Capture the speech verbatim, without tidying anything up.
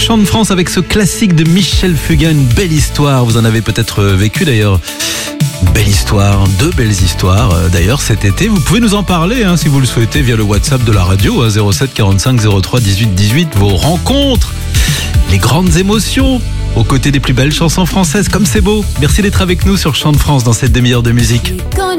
Chant de France avec ce classique de Michel Fugain, une belle histoire. Vous en avez peut-être vécu d'ailleurs. Belle histoire, deux belles histoires d'ailleurs cet été. Vous pouvez nous en parler hein, si vous le souhaitez via le WhatsApp de la radio hein, zéro sept quarante-cinq zéro trois dix-huit dix-huit. Vos rencontres, les grandes émotions aux côtés des plus belles chansons françaises, comme c'est beau. Merci d'être avec nous sur Chant de France dans cette demi-heure de musique.